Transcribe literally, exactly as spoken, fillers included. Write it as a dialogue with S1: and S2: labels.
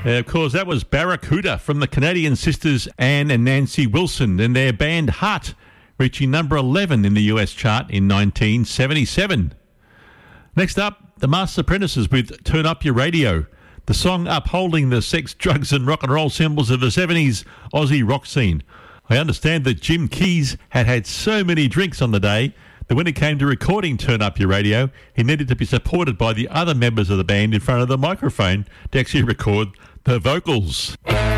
S1: Uh, of course, that was Barracuda from the Canadian sisters Anne and Nancy Wilson and their band Heart, reaching number eleven in the U S chart in nineteen seventy-seven. Next up, the Master Apprentices with Turn Up Your Radio, the song upholding the sex, drugs and rock and roll symbols of the seventies Aussie rock scene. I understand that Jim Keys had had so many drinks on the day that when it came to recording Turn Up Your Radio, he needed to be supported by the other members of the band in front of the microphone to actually record the vocals.